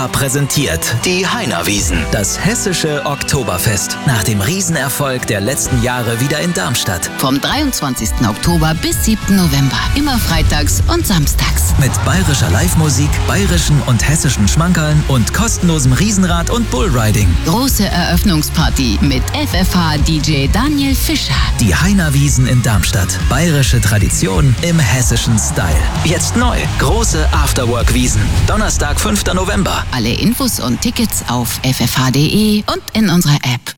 Präsentiert die Heinerwiesen, das hessische Oktoberfest. Nach dem Riesenerfolg der letzten Jahre wieder in Darmstadt. Vom 23. Oktober bis 7. November. Immer freitags und samstags. Mit bayerischer Live-Musik, bayerischen und hessischen Schmankerln und kostenlosem Riesenrad und Bullriding. Große Eröffnungsparty mit FFH-DJ Daniel Fischer. Die Heinerwiesen in Darmstadt. Bayerische Tradition im hessischen Style. Jetzt neu. Große Afterwork-Wiesen. Donnerstag, 5. November. Alle Infos und Tickets auf ffh.de und in unserer App.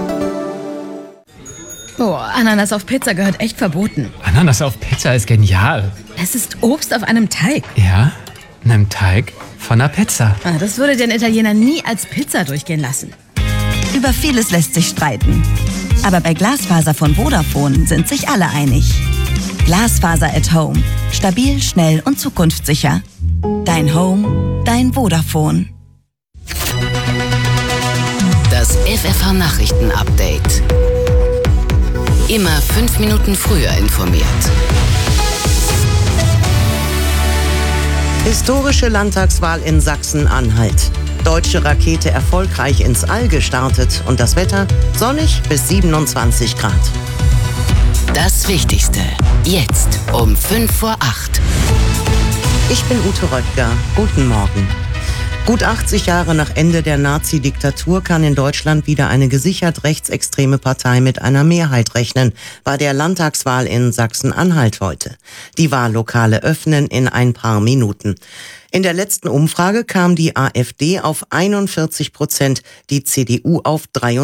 Boah, Ananas auf Pizza gehört echt verboten. Ananas auf Pizza ist genial. Es ist Obst auf einem Teig. Ja, einem Teig von einer Pizza. Das würde den Italiener nie als Pizza durchgehen lassen. Über vieles lässt sich streiten. Aber bei Glasfaser von Vodafone sind sich alle einig. Glasfaser at Home. Stabil, schnell und zukunftssicher. Dein Home, dein Vodafone. Das FFH-Nachrichten-Update. Immer 5 Minuten früher informiert. Historische Landtagswahl in Sachsen-Anhalt. Deutsche Rakete erfolgreich ins All gestartet und das Wetter sonnig bis 27 Grad. Das Wichtigste. Jetzt um 7:55. Ich bin Ute Röttger. Guten Morgen. Gut 80 Jahre nach Ende der Nazi-Diktatur kann in Deutschland wieder eine gesichert rechtsextreme Partei mit einer Mehrheit rechnen bei der Landtagswahl in Sachsen-Anhalt heute. Die Wahllokale öffnen in ein paar Minuten. In der letzten Umfrage kam die AfD auf 41%, die CDU auf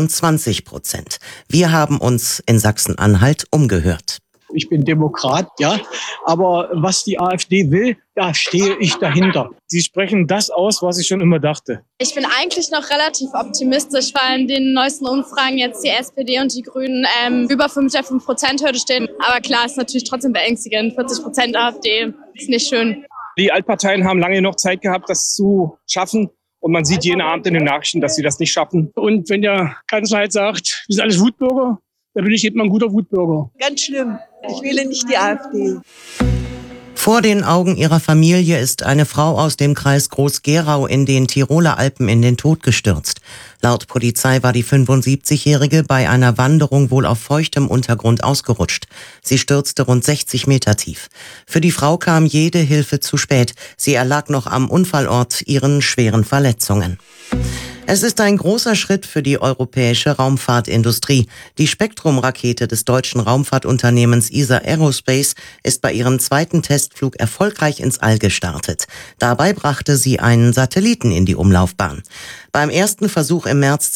23%. Wir haben uns in Sachsen-Anhalt umgehört. Ich bin Demokrat, ja, aber was die AfD will, da stehe ich dahinter. Sie sprechen das aus, was ich schon immer dachte. Ich bin eigentlich noch relativ optimistisch, weil in den neuesten Umfragen jetzt die SPD und die Grünen über 5,5%-Hürde stehen. Aber klar, ist natürlich trotzdem beängstigend. 40% AfD ist nicht schön. Die Altparteien haben lange noch Zeit gehabt, das zu schaffen. Und man sieht jeden Abend in den Nachrichten, dass sie das nicht schaffen. Und wenn der Kanzler halt sagt, wir sind alles Wutbürger, dann bin ich eben ein guter Wutbürger. Ganz schlimm. Ich wähle nicht die AfD. Vor den Augen ihrer Familie ist eine Frau aus dem Kreis Groß-Gerau in den Tiroler Alpen in den Tod gestürzt. Laut Polizei war die 75-Jährige bei einer Wanderung wohl auf feuchtem Untergrund ausgerutscht. Sie stürzte rund 60 Meter tief. Für die Frau kam jede Hilfe zu spät. Sie erlag noch am Unfallort ihren schweren Verletzungen. Es ist ein großer Schritt für die europäische Raumfahrtindustrie. Die Spektrum-Rakete des deutschen Raumfahrtunternehmens ESA Aerospace ist bei ihrem zweiten Testflug erfolgreich ins All gestartet. Dabei brachte sie einen Satelliten in die Umlaufbahn. Beim ersten Versuch im März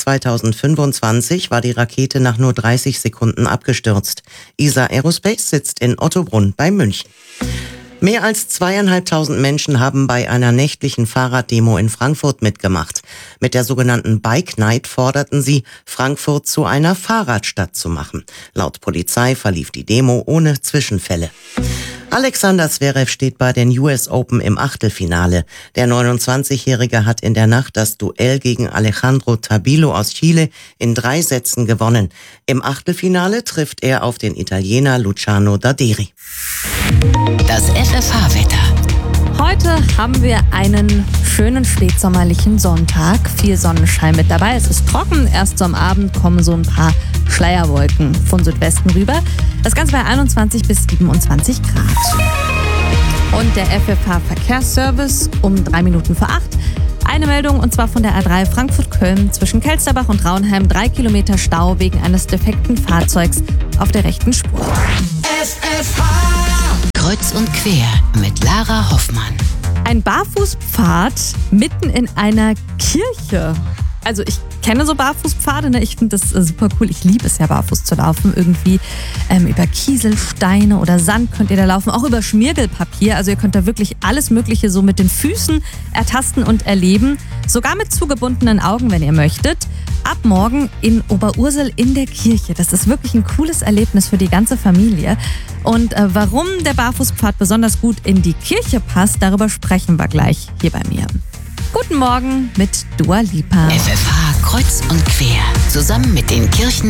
2025 war die Rakete nach nur 30 Sekunden abgestürzt. ESA Aerospace sitzt in Ottobrunn bei München. Mehr als 2.500 Menschen haben bei einer nächtlichen Fahrraddemo in Frankfurt mitgemacht. Mit der sogenannten Bike Night forderten sie, Frankfurt zu einer Fahrradstadt zu machen. Laut Polizei verlief die Demo ohne Zwischenfälle. Alexander Zverev steht bei den US Open im Achtelfinale. Der 29-Jährige hat in der Nacht das Duell gegen Alejandro Tabilo aus Chile in 3 Sätzen gewonnen. Im Achtelfinale trifft er auf den Italiener Luciano Darderi. Das FFH-Wetter. Heute haben wir einen schönen spätsommerlichen Sonntag. Viel Sonnenschein mit dabei. Es ist trocken. Erst so am Abend kommen so ein paar Schleierwolken von Südwesten rüber. Das Ganze bei 21 bis 27 Grad. Und der FFH-Verkehrsservice um 3 Minuten vor 8. Eine Meldung, und zwar von der A3 Frankfurt-Köln zwischen Kelsterbach und Raunheim. 3 Kilometer Stau wegen eines defekten Fahrzeugs auf der rechten Spur. FFH Kreuz und quer mit Lara Hoffmann. Ein Barfußpfad mitten in einer Kirche. Also ich kenne so Barfußpfade, ne? Ich finde das super cool. Ich liebe es ja, barfuß zu laufen. Irgendwie über Kieselsteine oder Sand könnt ihr da laufen. Auch über Schmirgelpapier. Also ihr könnt da wirklich alles Mögliche so mit den Füßen ertasten und erleben. Sogar mit zugebundenen Augen, wenn ihr möchtet. Ab morgen in Oberursel in der Kirche. Das ist wirklich ein cooles Erlebnis für die ganze Familie. Und warum der Barfußpfad besonders gut in die Kirche passt, darüber sprechen wir gleich hier bei mir. Guten Morgen mit Dua Lipa. FFH Kreuz und quer. Zusammen mit den Kirchen